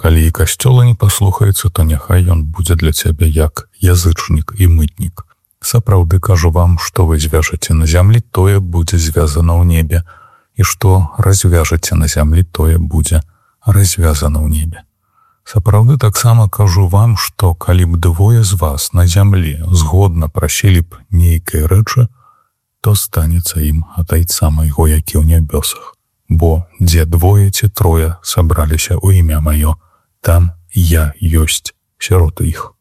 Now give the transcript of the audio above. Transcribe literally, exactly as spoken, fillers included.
Калі і касцёла не паслухаецца, то няхай ён будзе для цябе як язычнік і мытнік. Сапраўды кажу вам, што вы звяжаце на зямлі, тое будзе звязана ў небе, і што развяжаце на зямлі, тое будзе развязана ў небе. Сапраўды таксама кажу вам, што калі б двое з вас на зямлі згодна прасілі б нейкай рэчы, то станецца ім ад Айца майго, які ў нябёсах. Бо дзе двое ці трое сабраліся ў імя маё, там я ёсць сярод іх.